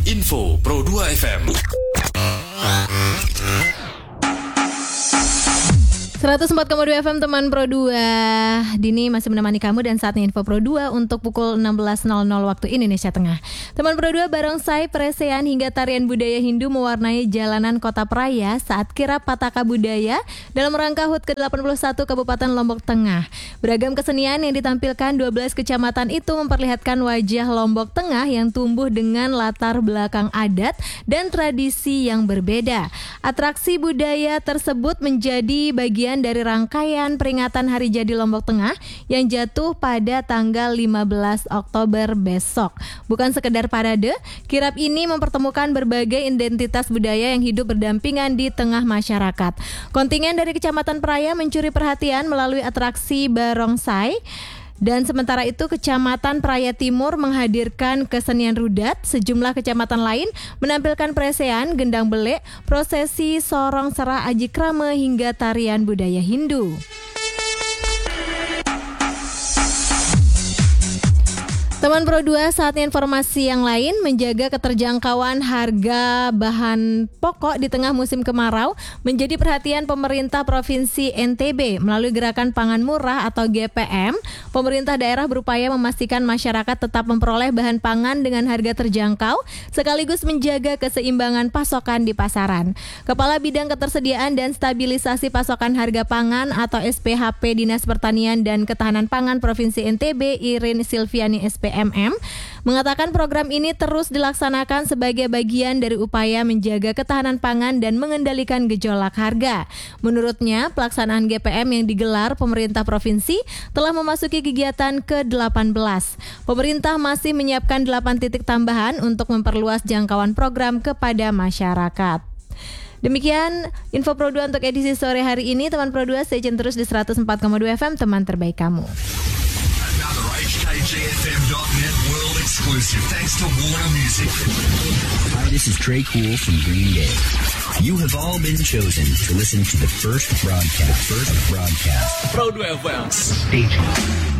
Info Pro 2 FM. 104,2 FM teman Pro 2. Dini masih menemani kamu dan saatnya Info Pro 2 untuk pukul 16.00 waktu Indonesia Tengah. Teman Pro 2, barongsai, peresean hingga tarian budaya Hindu mewarnai jalanan Kota Praia saat kirap Pataka Budaya dalam rangka HUT ke-81 Kabupaten Lombok Tengah. Beragam kesenian yang ditampilkan 12 kecamatan itu memperlihatkan wajah Lombok Tengah yang tumbuh dengan latar belakang adat dan tradisi yang berbeda. Atraksi budaya tersebut menjadi bagian dari rangkaian peringatan Hari Jadi Lombok Tengah yang jatuh pada tanggal 15 Oktober besok. Bukan sekedar parade, kirap ini mempertemukan berbagai identitas budaya yang hidup berdampingan di tengah masyarakat. Kontingen dari Kecamatan Praia mencuri perhatian melalui atraksi barongsai. Dan sementara itu Kecamatan Praia Timur menghadirkan kesenian rudat, sejumlah kecamatan lain menampilkan presean, gendang belek, prosesi sorong serah aji krama hingga tarian budaya Hindu. Teman Pro 2, saatnya informasi yang lain. Menjaga keterjangkauan harga bahan pokok di tengah musim kemarau menjadi perhatian pemerintah Provinsi NTB. Melalui Gerakan Pangan Murah atau GPM, pemerintah daerah berupaya memastikan masyarakat tetap memperoleh bahan pangan dengan harga terjangkau, sekaligus menjaga keseimbangan pasokan di pasaran. Kepala Bidang Ketersediaan dan Stabilisasi Pasokan Harga Pangan atau SPHP Dinas Pertanian dan Ketahanan Pangan Provinsi NTB, Irin Silviani SPMM, mengatakan program ini terus dilaksanakan sebagai bagian dari upaya menjaga ketahanan pangan dan mengendalikan gejolak harga. Menurutnya, pelaksanaan GPM yang digelar pemerintah provinsi telah memasuki kegiatan ke-18. Pemerintah masih menyiapkan 8 titik tambahan untuk memperluas jangkauan program kepada masyarakat. Demikian Info Pro 2 untuk edisi sore hari ini. Teman Pro 2, stay tune terus di 104,2 FM, teman terbaik kamu. HKJFM.net world exclusive thanks to Warner Music. Hi, this is Trey Cool from Green Day. You have all been chosen to listen to the first broadcast. Pro 2 FM. Stay tuned.